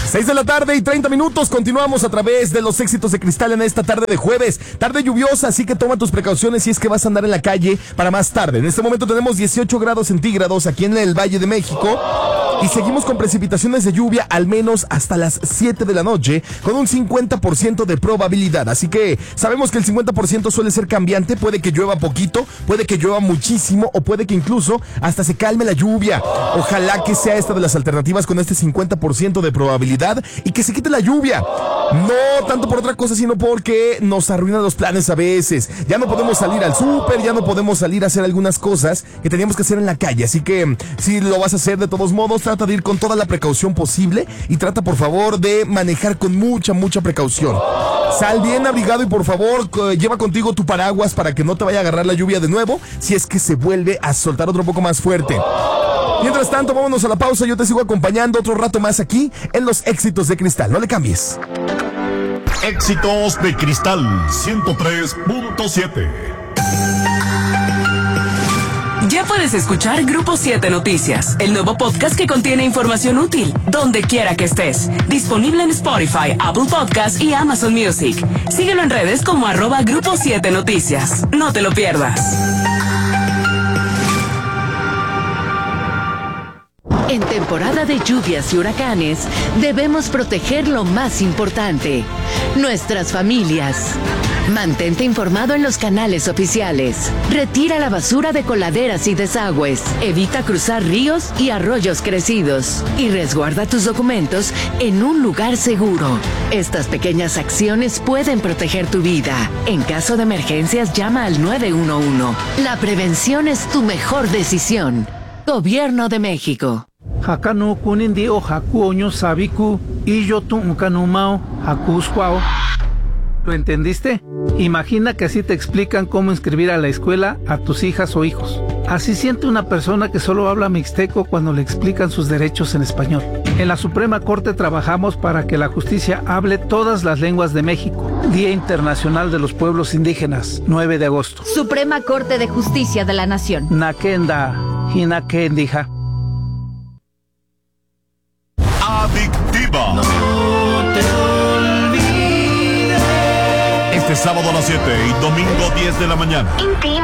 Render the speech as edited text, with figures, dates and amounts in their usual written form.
6 de la tarde y 30 minutos. Continuamos a través de los éxitos de Cristal en esta tarde de jueves. Tarde lluviosa, así que toma tus precauciones si es que vas a andar en la calle para más tarde. En este momento tenemos 18 grados centígrados aquí en el Valle de México. Y seguimos con precipitaciones de lluvia al menos hasta las 7 de la noche con un 50% de probabilidad. Así que sabemos que el 50% suele ser cambiante. Puede que llueva poquito, puede que llueva muchísimo o puede que incluso hasta se calme la lluvia. Ojalá que sea esta de las alternativas con este 50% de probabilidad y que se quite la lluvia. No tanto por otra cosa, sino porque nos arruinan los planes a veces. Ya no podemos salir al súper, ya no podemos salir a hacer algunas cosas que teníamos que hacer en la calle. Así que si lo vas a hacer de todos modos, trata de ir con toda la precaución posible y trata por favor de manejar con mucha precaución. Sal bien abrigado y por favor lleva contigo tu paraguas para que no te vaya a agarrar la lluvia de nuevo si es que se vuelve a soltar otro poco más fuerte. Mientras tanto, vámonos a la pausa. Yo te sigo acompañando otro rato más aquí en los éxitos de Cristal. No le cambies. Éxitos de Cristal 103.7. Ya puedes escuchar Grupo 7 Noticias, el nuevo podcast que contiene información útil, donde quiera que estés. Disponible en Spotify, Apple Podcasts y Amazon Music. Síguelo en redes como @Grupo 7 Noticias. No te lo pierdas. En temporada de lluvias y huracanes, debemos proteger lo más importante, nuestras familias. Mantente informado en los canales oficiales. Retira la basura de coladeras y desagües. Evita cruzar ríos y arroyos crecidos. Y resguarda tus documentos en un lugar seguro. Estas pequeñas acciones pueden proteger tu vida. En caso de emergencias, llama al 911. La prevención es tu mejor decisión. Gobierno de México. Hakanu kunindi o haku oño sabiku y yo tu unkanumao hakusquao. ¿Lo entendiste? Imagina que así te explican cómo inscribir a la escuela a tus hijas o hijos. Así siente una persona que solo habla mixteco cuando le explican sus derechos en español. En la Suprema Corte trabajamos para que la justicia hable todas las lenguas de México. Día Internacional de los Pueblos Indígenas, 9 de agosto. Suprema Corte de Justicia de la Nación. Nakenda, hinakendija. Adictiva. No te olvides. Este sábado a las 7 y domingo 10 de la mañana.